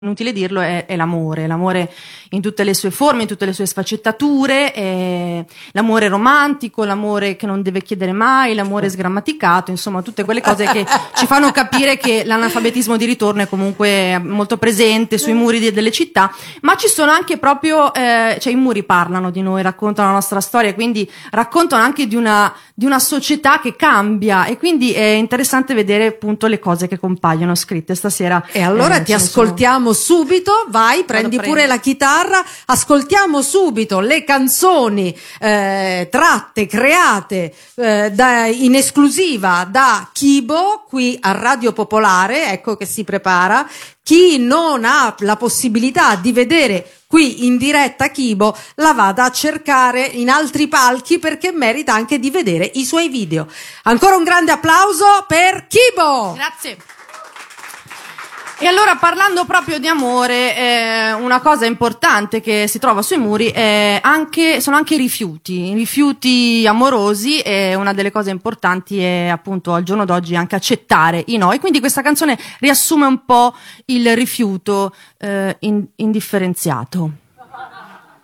inutile dirlo, è l'amore in tutte le sue forme, in tutte le sue sfaccettature, l'amore romantico, l'amore che non deve chiedere mai, l'amore sgrammaticato, insomma tutte quelle cose che ci fanno capire che l'analfabetismo di ritorno è comunque molto presente sui muri delle città, ma ci sono anche proprio, cioè i muri parlano di noi, raccontano la nostra storia, quindi raccontano anche di una società che cambia, e quindi è interessante vedere appunto le cose che compaiono scritte stasera. E allora ti ascoltiamo subito, vai, prendi pure la chitarra, ascoltiamo subito le canzoni tratte, create in esclusiva da Kibo qui a Radio Popolare. Ecco che si prepara. Chi non ha la possibilità di vedere qui in diretta Kibo la vada a cercare in altri palchi, perché merita anche di vedere i suoi video. Ancora un grande applauso per Kibo. Grazie. E allora, parlando proprio di amore, una cosa importante che si trova sui muri sono anche i rifiuti amorosi, e una delle cose importanti è appunto al giorno d'oggi anche accettare i no. E quindi questa canzone riassume un po' il rifiuto indifferenziato.